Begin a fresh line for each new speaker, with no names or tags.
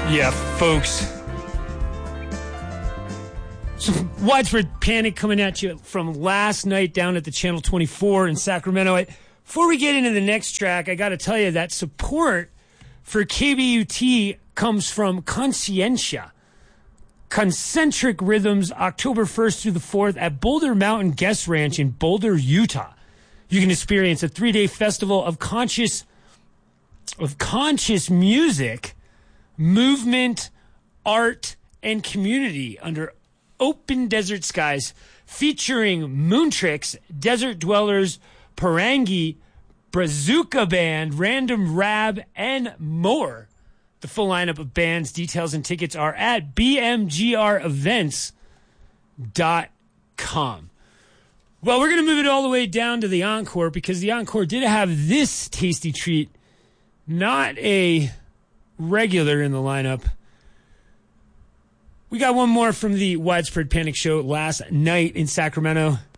Yeah, folks. Some widespread panic coming at you from last night down at the Channel 24 in Sacramento. Before we get into the next track, I got to tell you that support for KBUT comes from Conscientia. Concentric Rhythms, October 1st through the 4th at Boulder Mountain Guest Ranch in Boulder, Utah. You can experience a 3-day festival of conscious music, movement, art, and community under open desert skies, featuring Moontrix, Desert Dwellers, Parangi, Brazuca Band, Random Rab, and more. The full lineup of bands, details, and tickets are at bmgrevents.com. Well, we're going to move it all the way down to the Encore because the Encore did have this tasty treat. Not a regular in the lineup. We got one more from the Widespread Panic show last night in Sacramento.